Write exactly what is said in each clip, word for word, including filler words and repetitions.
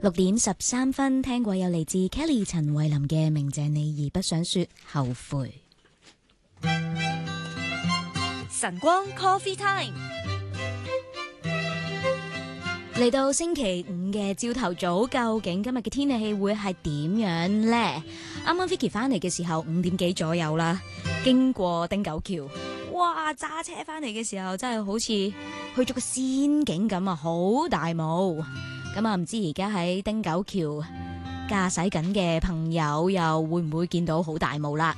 六點十三分，聽過有嚟自 Kelly 陳慧琳嘅《明謝你而不想說後悔》。 晨光 Coffee Time， 嚟到星期五嘅朝頭早，究竟今日嘅天氣會係點樣呢？啱啱 Vicky 翻嚟嘅時候，五點幾左右啦，經過汀九橋，哇！揸車翻嚟嘅時候，真係好似去咗個仙境咁啊，好大霧。咁啊，唔知而家喺汀九橋駕駛緊嘅朋友，又會唔會見到好大霧啦？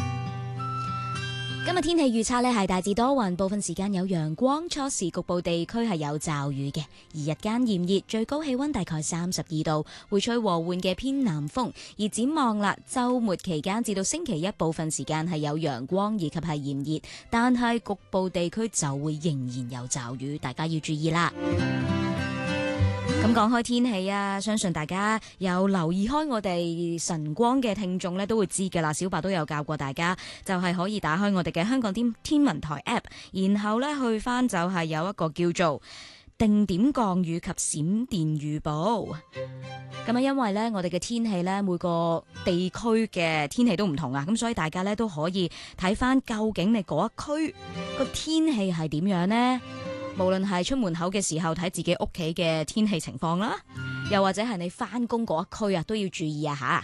今日天氣預測呢係大致多雲，部分時間有陽光，初時局部地區係有驟雨嘅，而日間炎熱，最高氣溫大概三十二度，會吹和緩嘅偏南風。而展望啦，週末期間至到星期一，部分時間係有陽光以及係炎熱，但係局部地區就會仍然有驟雨，大家要注意啦。咁講開天氣啊，相信大家有留意開我哋晨光嘅聽眾咧，都會知㗎啦。小白都有教過大家，就係、是、可以打開我哋嘅香港天天文台 app， 然後咧去翻就係有一個叫做定點降雨及閃電預報。咁啊，因為咧我哋嘅天氣咧每個地區嘅天氣都唔同啊，咁所以大家咧都可以睇翻究竟你嗰一區個天氣係點樣呢？無論係出門口嘅時候睇自己屋企嘅天氣情況啦，又或者係你翻工嗰一區啊，都要注意啊吓。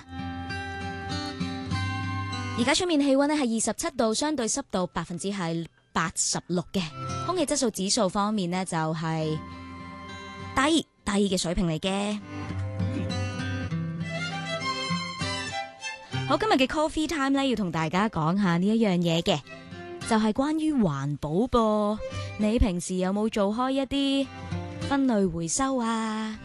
而家出面氣溫呢係二十七度，相對濕度百分之係八十六嘅，空氣質素指數方面呢就係低低嘅水平嚟嘅。好，今日嘅 Coffee Time 呢要同大家講下呢一樣嘢嘅，就係關於環保噃。你平時有冇做開一啲分類回收啊？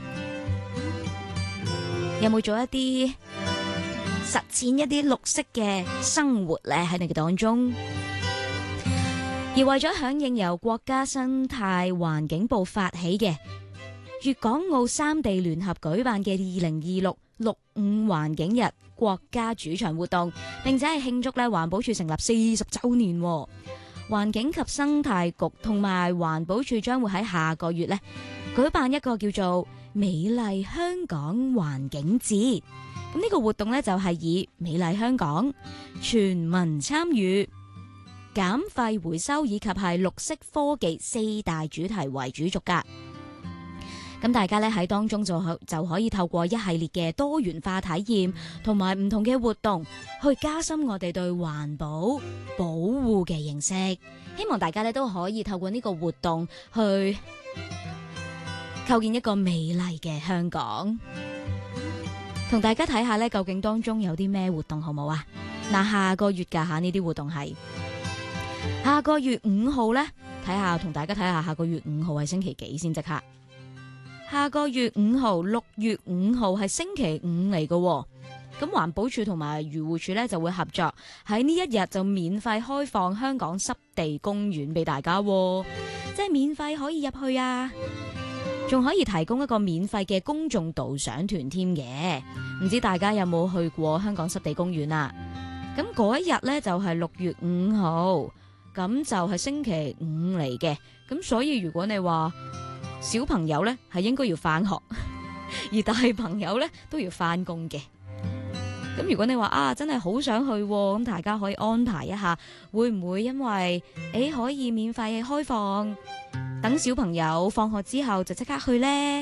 有冇做一啲實踐一啲綠色嘅生活咧？喺你嘅當中，而為咗響應由國家生態環境部發起嘅粵港澳三地聯合舉辦嘅二零二六六五環境日國家主場活動，並且係慶祝咧環保署成立四十週年。環境及生態局同埋環保署將會喺下個月咧舉辦一個叫做美麗香港環境節。咁呢個活動咧就係以美麗香港、全民參與、減廢回收以及係綠色科技四大主題為主軸噶。咁大家咧喺當中就可就可以透過一系列嘅多元化體驗同埋唔同嘅活動，去加深我哋對環保保護嘅認識。希望大家咧都可以透過呢個活動去構建一個美麗嘅香港。同大家睇下咧，究竟當中有啲咩活動好冇啊？嗱，下個月噶吓呢啲活動係下個月五號咧，睇下同大家睇下下個月五號係星期幾先即刻。下個月五號，六月五號係星期五嚟嘅，咁環保署同埋漁護署呢就會合作喺呢一日就免費開放香港濕地公園俾大家，即係免費可以入去啊，仲可以提供一個免費嘅公眾導賞團添嘅。唔知大家有冇去過香港濕地公園啊？咁嗰一日呢就係六月五號，咁就係星期五嚟嘅，咁所以如果你話小朋友咧係應該要翻學，而大朋友咧都要翻工嘅。咁如果你話啊真係好想去，咁大家可以安排一下，會唔會因為誒可以免費開放，等小朋友放學之後就即刻去呢？